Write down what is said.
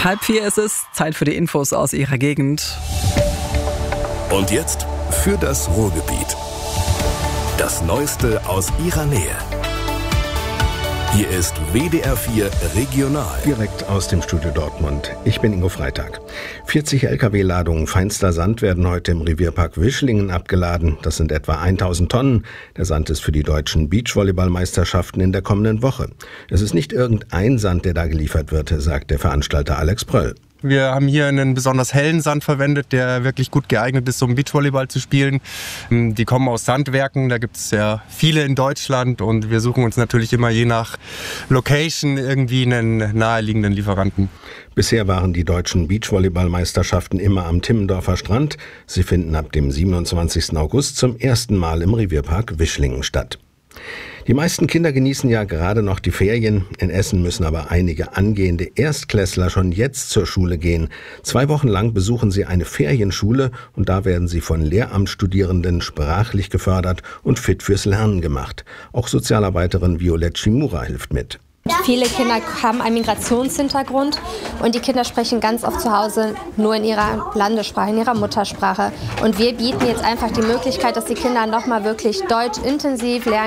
3:30 ist es, Zeit für die Infos aus Ihrer Gegend. Und jetzt für das Ruhrgebiet. Das Neueste aus Ihrer Nähe. Hier ist WDR 4 Regional. Direkt aus dem Studio Dortmund. Ich bin Ingo Freitag. 40 Lkw-Ladungen feinster Sand werden heute im Revierpark Wischlingen abgeladen. Das sind etwa 1000 Tonnen. Der Sand ist für die deutschen Beachvolleyballmeisterschaften in der kommenden Woche. Es ist nicht irgendein Sand, der da geliefert wird, sagt der Veranstalter Alex Pröll. Wir haben hier einen besonders hellen Sand verwendet, der wirklich gut geeignet ist, um Beachvolleyball zu spielen. Die kommen aus Sandwerken, da gibt es ja viele in Deutschland und wir suchen uns natürlich immer je nach Location irgendwie einen naheliegenden Lieferanten. Bisher waren die deutschen Beachvolleyballmeisterschaften immer am Timmendorfer Strand. Sie finden ab dem 27. August zum ersten Mal im Revierpark Wischlingen statt. Die meisten Kinder genießen ja gerade noch die Ferien. In Essen müssen aber einige angehende Erstklässler schon jetzt zur Schule gehen. 2 Wochen lang besuchen sie eine Ferienschule und da werden sie von Lehramtsstudierenden sprachlich gefördert und fit fürs Lernen gemacht. Auch Sozialarbeiterin Violette Shimura hilft mit. Viele Kinder haben einen Migrationshintergrund und die Kinder sprechen ganz oft zu Hause nur in ihrer Landessprache, in ihrer Muttersprache. Und wir bieten jetzt einfach die Möglichkeit, dass die Kinder nochmal wirklich Deutsch intensiv lernen